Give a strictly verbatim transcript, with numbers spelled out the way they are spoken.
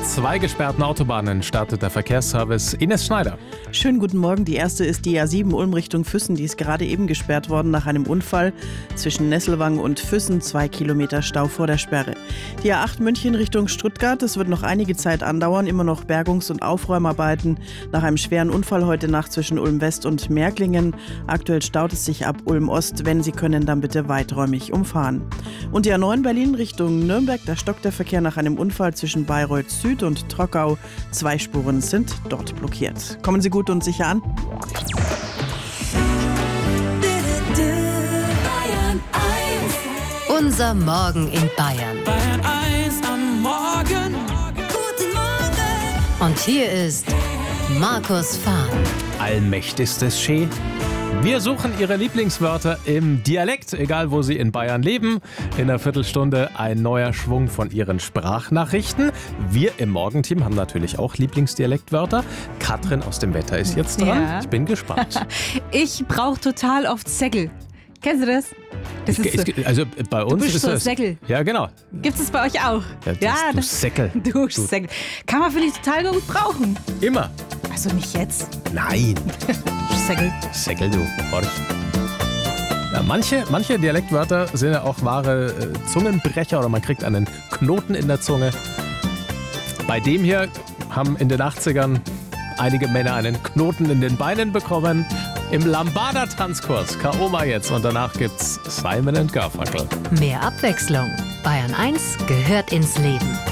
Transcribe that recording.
zwei gesperrten Autobahnen startet der Verkehrsservice. Ines Schneider. Schönen guten Morgen. Die erste ist die A sieben Ulm Richtung Füssen. Die ist gerade eben gesperrt worden nach einem Unfall. Zwischen Nesselwang und Füssen zwei Kilometer Stau vor der Sperre. Die A acht München Richtung Stuttgart. Das wird noch einige Zeit andauern. Immer noch Bergungs- und Aufräumarbeiten nach einem schweren Unfall heute Nacht zwischen Ulm West und Märklingen. Aktuell staut es sich ab Ulm Ost. Wenn Sie können, dann bitte weiträumig umfahren. Und die A neun Berlin Richtung Nürnberg. Da stockt der Verkehr nach einem Unfall zwischen Bayreuth Süd und Trockau. Zwei Spuren sind dort blockiert. Kommen Sie gut und sicher an. Unser Morgen in Bayern. Bayern eins am Morgen. Guten Morgen. Und hier ist Markus Fahn. Allmächtigstes Schee. Wir suchen Ihre Lieblingswörter im Dialekt, egal wo Sie in Bayern leben. In einer Viertelstunde ein neuer Schwung von Ihren Sprachnachrichten. Wir im Morgenteam haben natürlich auch Lieblingsdialektwörter. Katrin aus dem Wetter ist jetzt dran. Ja. Ich bin gespannt. Ich brauche total oft Säckel. Kennst du das? Das Ich, ist so. ich, also bei uns bist ist so es. Säckel. Ja, genau. Gibt es bei euch auch? Ja, das, du Säckel. Du Säckel. Kann man, finde ich, total gut brauchen. Immer. Also nicht jetzt. Nein. Säckel. Säckel, du Horch. Ja, manche, manche Dialektwörter sind ja auch wahre äh, Zungenbrecher oder man kriegt einen Knoten in der Zunge. Bei dem hier haben in den achtzigern einige Männer einen Knoten in den Beinen bekommen. Im Lambada-Tanzkurs. K.O. jetzt und danach gibt's Simon and Garfunkel. Mehr Abwechslung. Bayern eins gehört ins Leben.